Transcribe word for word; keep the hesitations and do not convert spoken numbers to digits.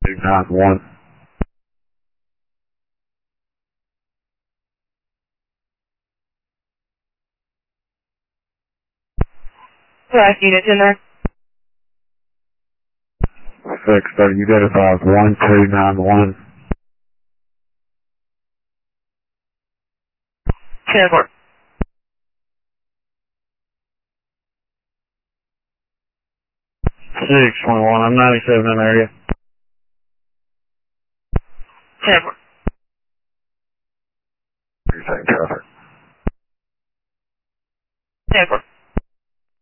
two nine one. Last units in there. six thirty, you identified one two nine one. ten four. six twenty-one, I'm ninety-seven in the area. ten four. You're taking traffic. ten four.